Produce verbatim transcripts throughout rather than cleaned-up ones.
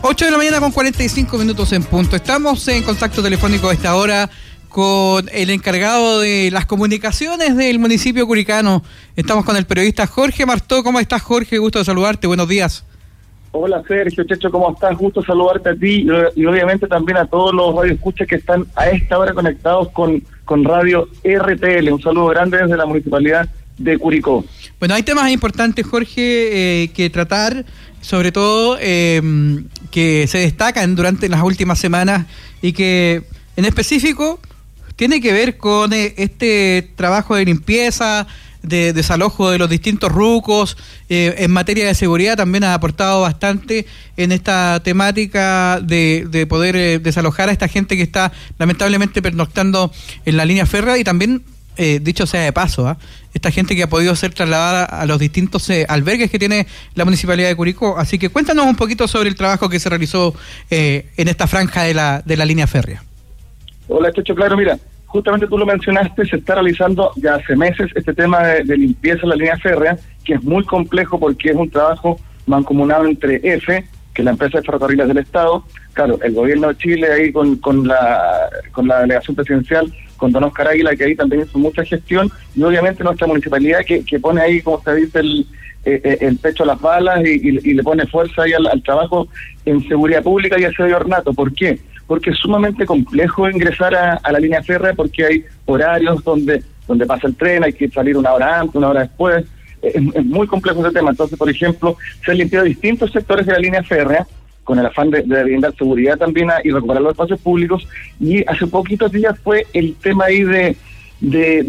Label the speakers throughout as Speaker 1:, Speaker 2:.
Speaker 1: ocho de la mañana con cuarenta y cinco minutos en punto. Estamos en contacto telefónico a esta hora con el encargado de las comunicaciones del municipio curicano. Estamos con el periodista Jorge Martó. ¿Cómo estás, Jorge? Gusto de saludarte. Buenos días.
Speaker 2: Hola, Sergio, Checho, ¿cómo estás? Gusto saludarte a ti y, y obviamente también a todos los radioescuchas que están a esta hora conectados con, con Radio R T L. Un saludo grande desde la municipalidad de Curicó.
Speaker 1: Bueno, hay temas importantes, Jorge, eh, que tratar, sobre todo eh, que se destacan durante las últimas semanas y que en específico tiene que ver con eh, este trabajo de limpieza, de desalojo de los distintos rucos. Eh, en materia de seguridad también ha aportado bastante en esta temática de, de poder eh, desalojar a esta gente que está lamentablemente pernoctando en la línea férrea y también, eh, dicho sea de paso, ¿eh? esta gente que ha podido ser trasladada a los distintos eh, albergues que tiene la Municipalidad de Curicó. Así que cuéntanos un poquito sobre el trabajo que se realizó eh, en esta franja de la, de la línea férrea.
Speaker 2: Hola, Checho, claro, mira, justamente tú lo mencionaste, se está realizando ya hace meses este tema de, de limpieza en la línea férrea, que es muy complejo porque es un trabajo mancomunado entre EFE, que es la empresa de ferrocarriles del Estado, claro, el gobierno de Chile ahí con, con la con la delegación presidencial, con don Oscar Águila, que ahí también hizo mucha gestión, y obviamente nuestra municipalidad que, que pone ahí, como se dice, el, eh, el pecho a las balas y, y, y le pone fuerza ahí al, al trabajo en seguridad pública y aseo y ornato. ¿Por qué? Porque es sumamente complejo ingresar a, a la línea férrea porque hay horarios donde donde pasa el tren, hay que salir una hora antes, una hora después, es, es muy complejo ese tema. Entonces, por ejemplo, se han limpiado distintos sectores de la línea férrea con el afán de, de brindar seguridad también a, y recuperar los espacios públicos, y hace poquitos días fue el tema ahí de, de,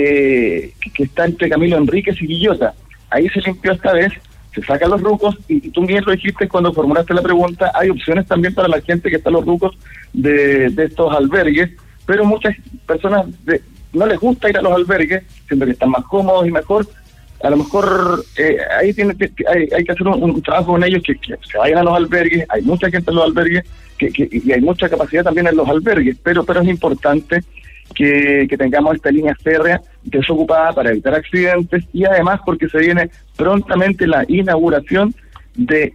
Speaker 2: de que está entre Camilo Enríquez y Guillota. Ahí se limpió esta vez, se sacan los rucos, y, y tú bien lo dijiste cuando formulaste la pregunta, hay opciones también para la gente que está en los rucos de, de estos albergues, pero muchas personas de, no les gusta ir a los albergues, siendo que están más cómodos y mejor. A lo mejor eh, ahí tiene que, hay, hay que hacer un, un trabajo con ellos, que, que se vayan a los albergues. Hay mucha gente en los albergues que, que, y hay mucha capacidad también en los albergues, pero pero es importante que, que tengamos esta línea férrea desocupada para evitar accidentes, y además porque se viene prontamente la inauguración de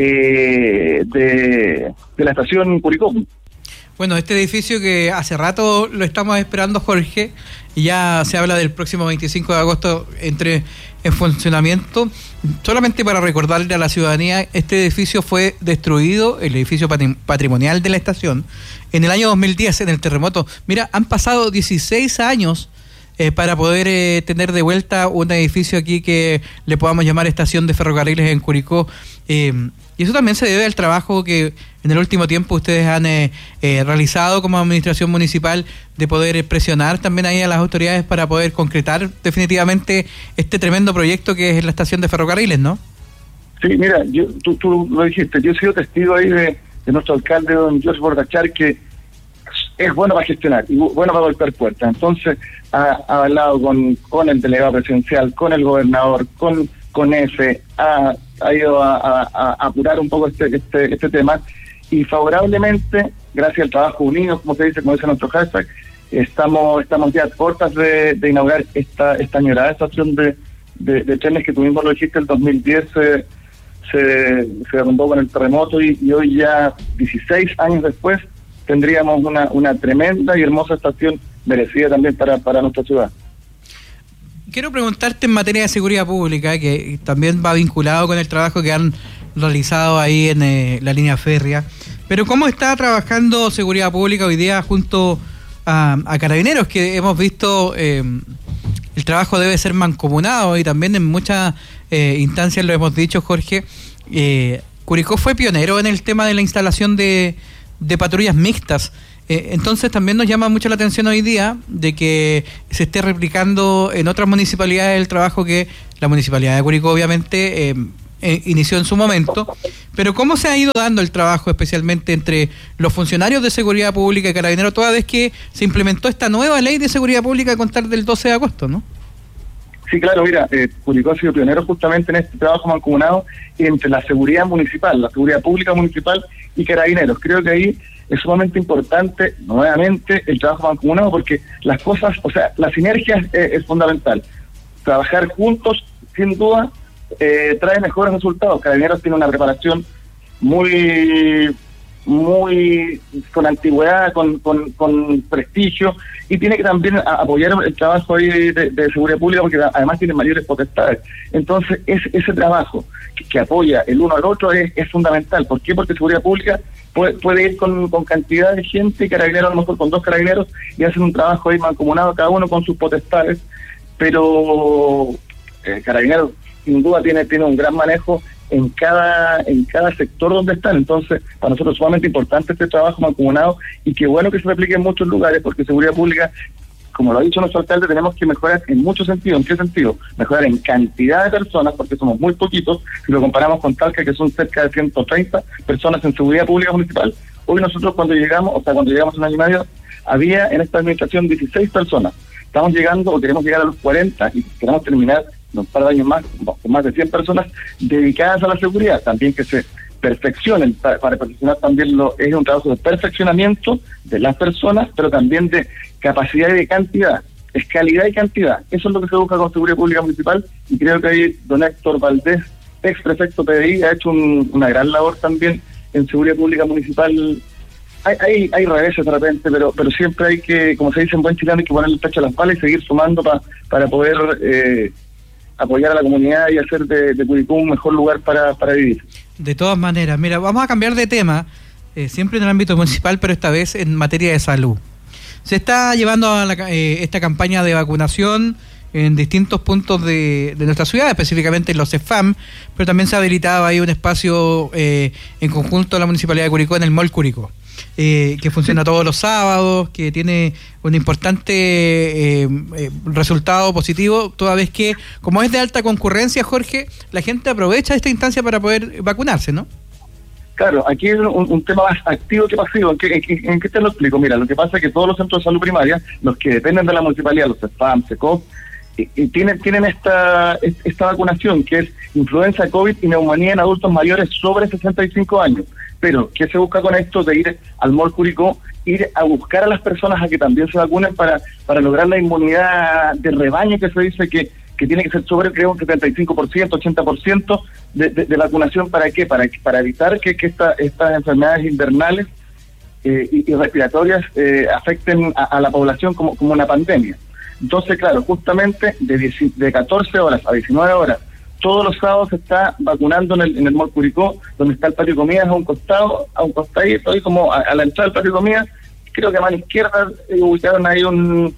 Speaker 2: eh, de, de la estación Curicó.
Speaker 1: Bueno, este edificio que hace rato lo estamos esperando, Jorge, y ya se habla del próximo veinticinco de agosto entre en funcionamiento. Solamente para recordarle a la ciudadanía, este edificio fue destruido, el edificio patrimonial de la estación, en el año dos mil diez, en el terremoto. Mira, han pasado dieciséis años eh, para poder eh, tener de vuelta un edificio aquí que le podamos llamar estación de ferrocarriles en Curicó. Eh, y eso también se debe al trabajo que en el último tiempo ustedes han eh, eh, realizado como administración municipal, de poder presionar también ahí a las autoridades para poder concretar definitivamente este tremendo proyecto que es la estación de ferrocarriles, ¿no?
Speaker 2: Sí, mira, yo, tú, tú lo dijiste, yo he sido testigo ahí de, de nuestro alcalde, don George Bordachar, que es bueno para gestionar y bueno para golpear puertas. Entonces ha, ha hablado con, con el delegado presidencial, con el gobernador, con, con EFE, ha, ha ido a, a, a apurar un poco este, este, este tema, y favorablemente, gracias al trabajo unido, como se dice, como dice nuestro hashtag, estamos estamos ya a puertas de, de inaugurar esta esta añorada estación de, de, de trenes que tuvimos, lo dijiste, el dos mil diez se, se, se derrumbó con el terremoto, y, y hoy ya, dieciséis años después, tendríamos una, una tremenda y hermosa estación merecida también para, para nuestra ciudad.
Speaker 1: Quiero preguntarte en materia de seguridad pública, que también va vinculado con el trabajo que han realizado ahí en eh, la línea férrea, pero ¿cómo está trabajando seguridad pública hoy día junto a, a Carabineros? Que hemos visto eh, el trabajo debe ser mancomunado, y también en muchas eh, instancias lo hemos dicho, Jorge. eh, Curicó fue pionero en el tema de la instalación de, de patrullas mixtas. Eh, entonces también nos llama mucho la atención hoy día de que se esté replicando en otras municipalidades el trabajo que la Municipalidad de Curicó obviamente eh, eh, inició en su momento. Pero ¿cómo se ha ido dando el trabajo especialmente entre los funcionarios de seguridad pública y Carabineros, toda vez que se implementó esta nueva ley de seguridad pública a contar del doce de agosto, ¿no?
Speaker 2: Sí, claro, mira, eh, Curicó ha sido pionero justamente en este trabajo mancomunado entre la seguridad municipal, la seguridad pública municipal y Carabineros. Creo que ahí es sumamente importante, nuevamente, el trabajo mancomunado, porque las cosas, o sea, la sinergia es, es fundamental. Trabajar juntos, sin duda, eh, trae mejores resultados. Carabineros tiene una preparación muy muy con antigüedad, con, con, con prestigio, y tiene que también apoyar el trabajo ahí de, de seguridad pública, porque además tiene mayores potestades. Entonces, ese, ese trabajo que, que apoya el uno al otro es, es fundamental. ¿Por qué? Porque seguridad pública puede, puede ir con, con cantidad de gente, y carabineros a lo mejor con dos carabineros, y hacen un trabajo ahí mancomunado, cada uno con sus potestades, pero eh, carabineros sin duda tiene, tiene un gran manejo en cada en cada sector donde están. Entonces, para nosotros es sumamente importante este trabajo mancomunado, y qué bueno que se replique en muchos lugares, porque seguridad pública, como lo ha dicho nuestro alcalde, tenemos que mejorar en muchos sentidos. ¿En qué sentido? Mejorar en cantidad de personas, porque somos muy poquitos, si lo comparamos con Talca, que son cerca de ciento treinta personas en seguridad pública municipal. Hoy nosotros cuando llegamos, o sea, cuando llegamos un año y medio, había en esta administración dieciséis personas. Estamos llegando, o queremos llegar a los cuarenta, y queremos terminar un par de años más, con más de cien personas dedicadas a la seguridad. También que se perfeccionen, para, para perfeccionar también lo, es un trabajo de perfeccionamiento de las personas, pero también de capacidad y de cantidad, es calidad y cantidad. Eso es lo que se busca con seguridad pública municipal, y creo que ahí don Héctor Valdés, ex prefecto P D I, ha hecho un, una gran labor también en seguridad pública municipal. Hay, hay, hay reveses de repente, pero pero siempre hay que, como se dice en buen chileno, hay que ponerle el pecho a las balas y seguir sumando pa, para poder eh, apoyar a la comunidad y hacer de, de Curicó un mejor lugar para, para vivir.
Speaker 1: De todas maneras, mira, vamos a cambiar de tema, eh, siempre en el ámbito municipal, pero esta vez en materia de salud. Se está llevando a la, eh, esta campaña de vacunación en distintos puntos de, de nuestra ciudad, específicamente en los C E F A M, pero también se ha habilitado ahí un espacio eh, en conjunto a la Municipalidad de Curicó, en el Mall Curicó. Eh, que funciona todos los sábados, que tiene un importante eh, eh, resultado positivo, toda vez que, como es de alta concurrencia, Jorge, la gente aprovecha esta instancia para poder vacunarse, ¿no?
Speaker 2: Claro, aquí es un, un tema más activo que pasivo. ¿En qué, en, en qué te lo explico? Mira, lo que pasa es que todos los centros de salud primaria, los que dependen de la municipalidad, los C E F A M, C E C O P, y, y tienen, tienen esta, esta vacunación, que es influenza, COVID y neumonía en adultos mayores sobre sesenta y cinco años. Pero, ¿qué se busca con esto? De ir al Mall Curicó, ir a buscar a las personas a que también se vacunen para para lograr la inmunidad de rebaño, que se dice que, que tiene que ser sobre, creo, un setenta y cinco por ciento, ochenta por ciento de, de, de vacunación. ¿Para qué? Para, para evitar que, que esta, estas enfermedades invernales eh, y, y respiratorias eh, afecten a, a la población como, como una pandemia. Entonces, claro, justamente de, diez, de catorce horas a diecinueve horas, todos los sábados se está vacunando en el, en el Mall Curicó, donde está el patio de comidas a un costado, a un costadito, ahí como a, a la entrada del patio de comidas. Creo que a mano izquierda eh, ubicaron ahí un,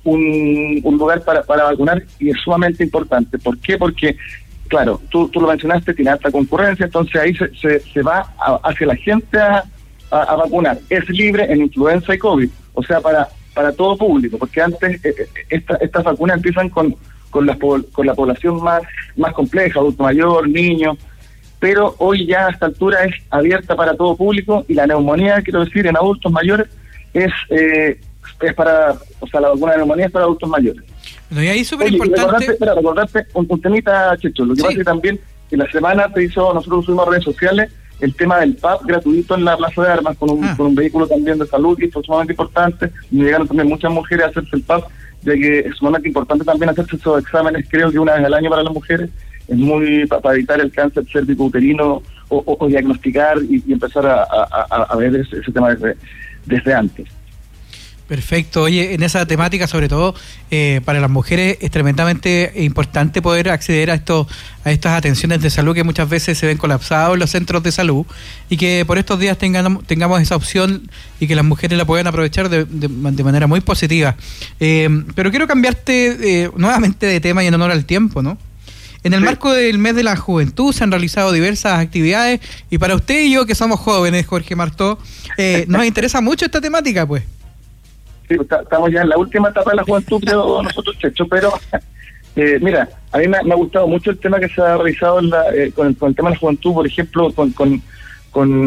Speaker 2: un, un lugar para, para vacunar, y es sumamente importante. ¿Por qué? Porque, claro, tú, tú lo mencionaste, tiene alta concurrencia, entonces ahí se, se, se va a, hacia la gente a, a, a vacunar. Es libre en influenza y COVID, o sea, para, para todo público, porque antes eh, esta, estas vacunas empiezan con con la con la población más más compleja, adulto mayor, niños, pero hoy ya a esta altura es abierta para todo público, y la neumonía, quiero decir, en adultos mayores es eh, es para, o sea, la vacuna de neumonía es para adultos mayores.
Speaker 1: No, y ahí es súper importante.
Speaker 2: Recordarte, espera, recordarte un, un temita, Checho, lo que sí. pasa es que también en la semana se hizo, nosotros subimos a redes sociales el tema del P A P gratuito en la Plaza de Armas, con un, ah. con un vehículo también de salud, y esto es sumamente importante. Y llegaron también muchas mujeres a hacerse el P A P, ya que es sumamente importante también hacerse esos exámenes, creo que una vez al año para las mujeres, es muy para, para evitar el cáncer cérvico-uterino, o, o, o diagnosticar y, y empezar a, a, a ver ese, ese tema desde, desde antes.
Speaker 1: Perfecto. Oye, en esa temática, sobre todo eh, para las mujeres, es tremendamente importante poder acceder a estos a estas atenciones de salud que muchas veces se ven colapsados en los centros de salud, y que por estos días tengamos, tengamos esa opción y que las mujeres la puedan aprovechar de, de, de manera muy positiva. Eh, pero quiero cambiarte eh, nuevamente de tema y en honor al tiempo, ¿no? En el sí. marco del mes de la juventud se han realizado diversas actividades, y para usted y yo, que somos jóvenes, Jorge Martó, eh, nos interesa mucho esta temática, pues.
Speaker 2: Sí, estamos ya en la última etapa de la juventud, creo, nosotros, Checho, pero eh, mira, a mí me, me ha gustado mucho el tema que se ha realizado en la, eh, con, el, con el tema de la juventud, por ejemplo, con, con, con